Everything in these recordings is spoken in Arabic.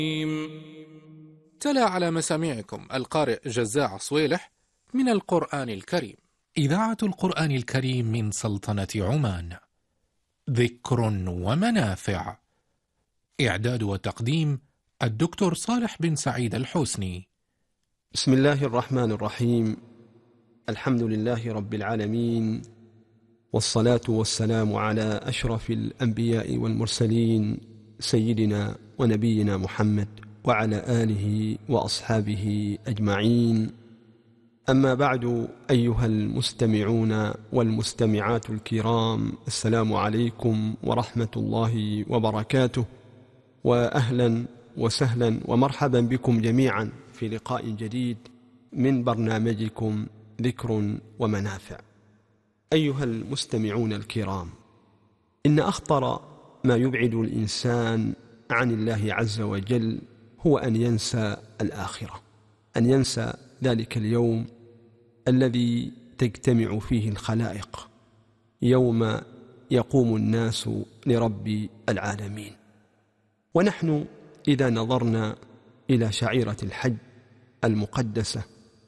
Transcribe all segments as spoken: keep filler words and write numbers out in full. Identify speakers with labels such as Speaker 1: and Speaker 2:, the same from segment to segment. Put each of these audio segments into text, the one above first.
Speaker 1: تلا على مسامعكم القارئ جزاع صويلح من القرآن الكريم. إذاعة القرآن الكريم من سلطنة عمان. ذكر ومنافع. إعداد وتقديم الدكتور صالح بن سعيد الحسني.
Speaker 2: بسم الله الرحمن الرحيم. الحمد لله رب العالمين، والصلاة والسلام على أشرف الأنبياء والمرسلين سيدنا ونبينا محمد وعلى آله وأصحابه أجمعين. أما بعد، أيها المستمعون والمستمعات الكرام، السلام عليكم ورحمة الله وبركاته، وأهلا وسهلا ومرحبا بكم جميعا في لقاء جديد من برنامجكم ذكر ومنافع. أيها المستمعون الكرام، إن أخطر ما يبعد الإنسان عن الله عز وجل هو أن ينسى الآخرة، أن ينسى ذلك اليوم الذي تجتمع فيه الخلائق، يوم يقوم الناس لرب العالمين. ونحن إذا نظرنا إلى شعيرة الحج المقدسة،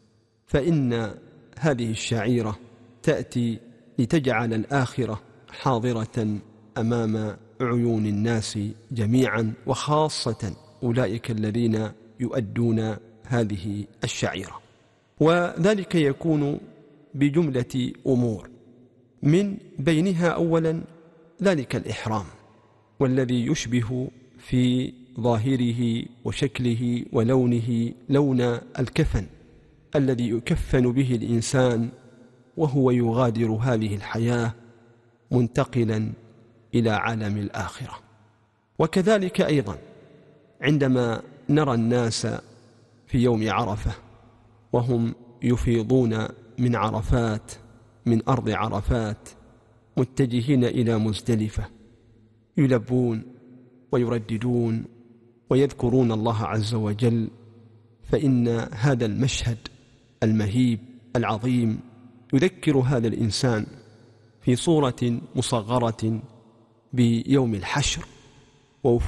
Speaker 2: فإن هذه الشعيرة تأتي لتجعل الآخرة حاضرة أمام عيون الناس جميعا، وخاصة أولئك الذين يؤدون هذه الشعيرة. وذلك يكون بجملة أمور، من بينها أولا ذلك الإحرام، والذي يشبه في ظاهره وشكله ولونه لون الكفن الذي يكفن به الإنسان وهو يغادر هذه الحياة منتقلا إلى عالم الآخرة. وكذلك أيضا عندما نرى الناس في يوم عرفة وهم يفيضون من عرفات، من أرض عرفات، متجهين إلى مزدلفة، يلبون ويرددون ويذكرون الله عز وجل، فإن هذا المشهد المهيب العظيم يذكر هذا الإنسان في صورة مصغرة بيوم الحشر